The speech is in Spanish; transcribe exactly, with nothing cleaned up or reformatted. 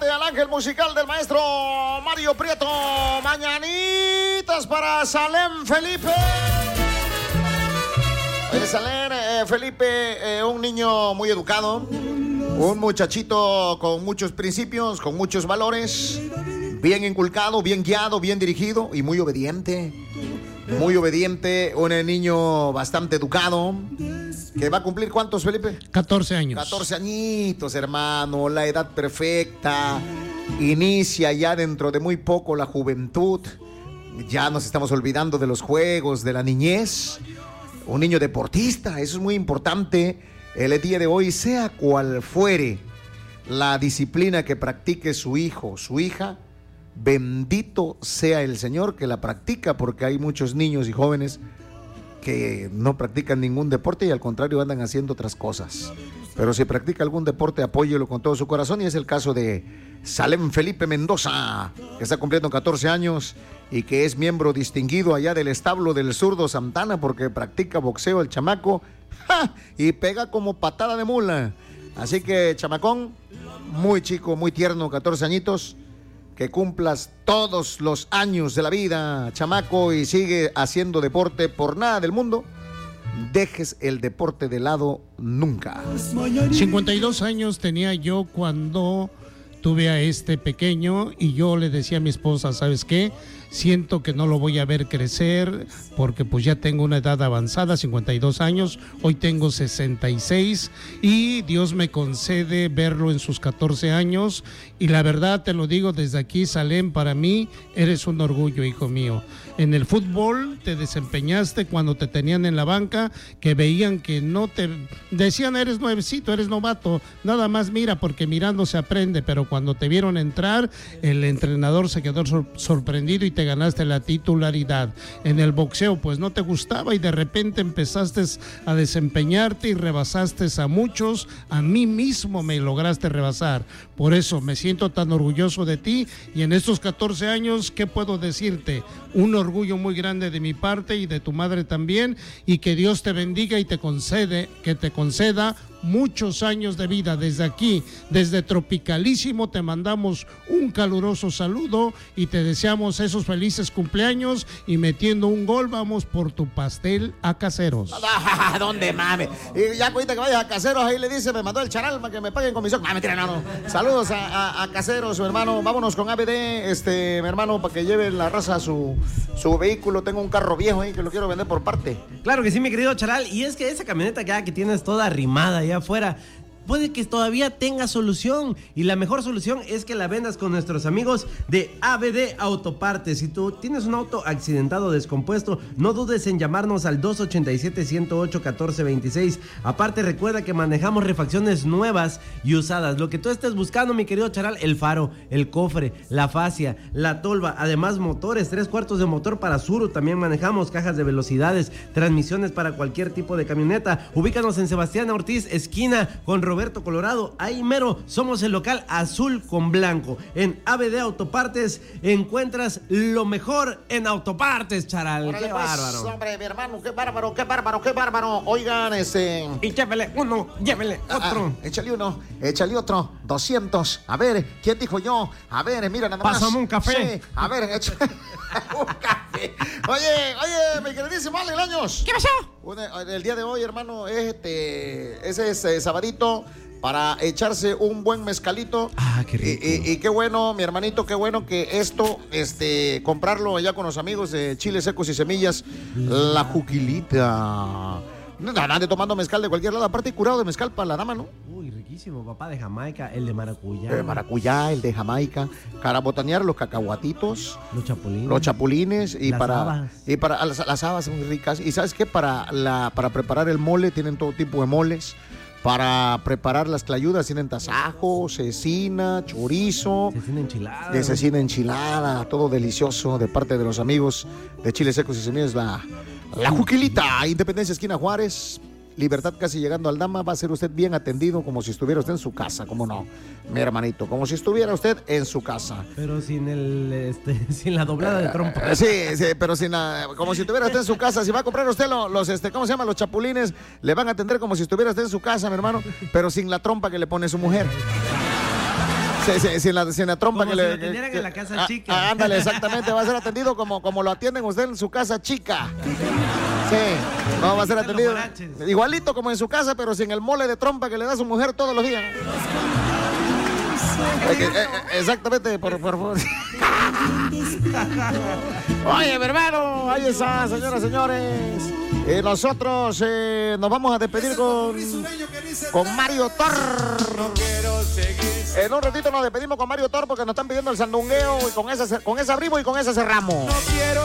Late al ángel musical del maestro Mario Prieto. Mañanitas para Salem Felipe. Oye, Salem eh, Felipe, eh, un niño muy educado, un muchachito con muchos principios, con muchos valores, bien inculcado, bien guiado, bien dirigido y muy obediente. Muy obediente, un niño bastante educado. ¿Que va a cumplir cuántos, Felipe? catorce años. catorce añitos, hermano, la edad perfecta. Inicia ya dentro de muy poco la juventud. Ya nos estamos olvidando de los juegos, de la niñez. Un niño deportista, eso es muy importante. El día de hoy, sea cual fuere la disciplina que practique su hijo, su hija, bendito sea el Señor que la practica, porque hay muchos niños y jóvenes que no practican ningún deporte y al contrario andan haciendo otras cosas. Pero si practica algún deporte, apóyelo con todo su corazón, y es el caso de Salem Felipe Mendoza, que está cumpliendo catorce años y que es miembro distinguido allá del establo del Zurdo Santana, porque practica boxeo el chamaco, ¡ja!, y pega como patada de mula. Así que, chamacón, muy chico, muy tierno, catorce añitos. Que cumplas todos los años de la vida, chamaco, y sigue haciendo deporte. Por nada del mundo dejes el deporte de lado nunca. cincuenta y dos años tenía yo cuando tuve a este pequeño y yo le decía a mi esposa, ¿sabes qué? Siento que no lo voy a ver crecer porque pues ya tengo una edad avanzada, cincuenta y dos años, hoy tengo sesenta y seis y Dios me concede verlo en sus catorce años y la verdad te lo digo desde aquí, Salem, para mí eres un orgullo, hijo mío. En el fútbol te desempeñaste cuando te tenían en la banca, que veían que no te... Decían, eres nuevecito, eres novato, nada más mira, porque mirando se aprende, pero cuando te vieron entrar, el entrenador se quedó sor- sorprendido y te ganaste la titularidad. En el boxeo, pues no te gustaba y de repente empezaste a desempeñarte y rebasaste a muchos, a mí mismo me lograste rebasar. Por eso me siento tan orgulloso de ti y en estos catorce años, ¿qué puedo decirte? Un orgullo muy grande de mi parte y de tu madre también, y que Dios te bendiga y te concede, que te conceda muchos años de vida. Desde aquí, desde Tropicalísimo, te mandamos un caluroso saludo y te deseamos esos felices cumpleaños, y metiendo un gol vamos por tu pastel a Caseros. ¿Dónde, mame? Y ya ahorita que vayas a Caseros, ahí le dice, me mandó el charal para que me paguen comisión. Ah, mentira, no, no. Saludos a, a, a Caseros, mi hermano. Vámonos con A B D, este, mi hermano, para que lleve la raza su, su vehículo. Tengo un carro viejo ahí que lo quiero vender por parte. Claro que sí, mi querido charal. Y es que esa camioneta que, que tienes toda arrimada allá afuera, puede que todavía tenga solución, y la mejor solución es que la vendas con nuestros amigos de A B D Autopartes. Si tú tienes un auto accidentado o descompuesto, no dudes en llamarnos al dos ochenta y siete, ciento ocho, catorce veintiséis. Aparte, recuerda que manejamos refacciones nuevas y usadas. Lo que tú estés buscando, mi querido charal, el faro, el cofre, la fascia, la tolva, además motores, tres cuartos de motor para Suru, también manejamos cajas de velocidades, transmisiones para cualquier tipo de camioneta. Ubícanos en Sebastián Ortiz, esquina con Roberto Colorado, ahí mero, somos el local azul con blanco. En A B D Autopartes encuentras lo mejor en autopartes, charal. Órale, Qué pues, bárbaro. hombre, mi hermano, qué bárbaro, qué bárbaro, qué bárbaro. Oigan, este... Y llévele uno, llévele otro. Ah, échale uno, échale otro, doscientos. A ver, ¿quién dijo yo? A ver, mira nada más. Pásame un café. Sí, a ver, échale un café. Oye, oye, mi queridísimo Ale Laños. ¿Qué pasó? Una- El día de hoy, hermano, es este, ese es eh, sabadito para echarse un buen mezcalito. Ah, qué rico. Y, y- y qué bueno, mi hermanito, qué bueno que esto, este, comprarlo allá con los amigos de Chiles Secos y Semillas, La Juquilita. Nadie tomando mezcal de cualquier lado, aparte curado de mezcal para la dama, ¿no? Uy, riquísimo, papá de Jamaica, el de maracuyá. El de maracuyá, el de Jamaica, para botanear los cacahuatitos, Los chapulines. los chapulines y Las para habas. y para las, las habas son muy ricas. Y sabes qué, para la para preparar el mole tienen todo tipo de moles. Para preparar las tlayudas tienen tasajo, cecina, chorizo, Cecina enchilada. de cecina enchilada, todo delicioso de parte de los amigos de Chiles Secos y Semillas. La, la Juquilita, Independencia, esquina Juárez. Libertad, casi llegando al Dama. Va a ser usted bien atendido como si estuviera usted en su casa, ¿cómo no? Mi hermanito, como si estuviera usted en su casa. Pero sin el, este, sin la doblada de trompa. Eh, Sí, sí, pero sin la- como si estuviera usted en su casa. Si va a comprar usted lo- los, este, ¿cómo se llama? Los chapulines, le van a atender como si estuviera usted en su casa, mi hermano, pero sin la trompa que le pone su mujer. Sí, sí, sin, la, sin la trompa como que si le. lo atendieran que, en la casa ah, chica. ah, ándale, exactamente. Va a ser atendido como, como lo atienden usted en su casa chica. Sí, no, va a ser atendido. Igualito como en su casa, pero sin el mole de trompa que le da a su mujer todos los días. Eh, eh, eh, exactamente, por favor. Oye, mi hermano, ahí está, señoras y señores. Eh, nosotros eh, nos vamos a despedir con, con Mario Tor. En un ratito nos despedimos con Mario Tor porque nos están pidiendo el sandungueo y con esa, con esa abrimos y con esa cerramos.